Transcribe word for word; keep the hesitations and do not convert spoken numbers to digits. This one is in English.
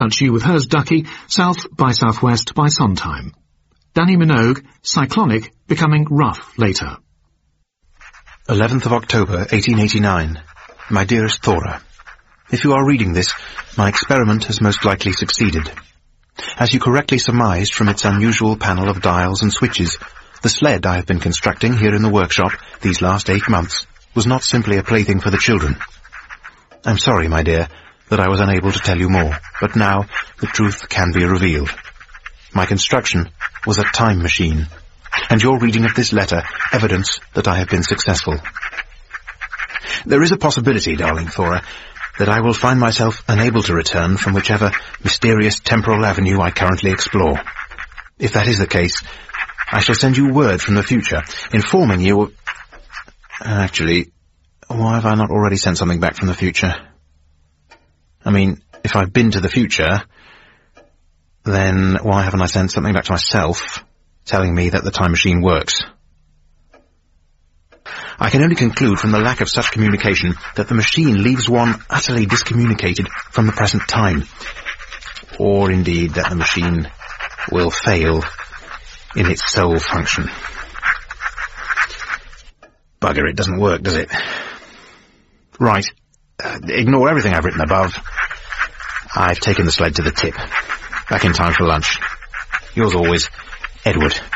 Due with hers Ducky, south by southwest by sometime. Danny Minogue, cyclonic, becoming rough later. eleventh of October, eighteen eighty-nine. My dearest Thora, if you are reading this, my experiment has most likely succeeded. As you correctly surmised from its unusual panel of dials and switches, the sled I have been constructing here in the workshop these last eight months was not simply a plaything for the children. I'm sorry, my dear, that I was unable to tell you more, but now the truth can be revealed. My construction was a time machine, and your reading of this letter evidence that I have been successful. There is a possibility, darling Thora, that I will find myself unable to return from whichever mysterious temporal avenue I currently explore. If that is the case, I shall send you word from the future, informing you of... Actually, why have I not already sent something back from the future? I mean, if I've been to the future, then why haven't I sent something back to myself, telling me that the time machine works? I can only conclude from the lack of such communication that the machine leaves one utterly discommunicated from the present time. Or indeed that the machine will fail in its sole function. Bugger, it doesn't work, does it? Right. Uh, ignore everything I've written above. I've taken the sled to the tip. Back in time for lunch. Yours always, Edward.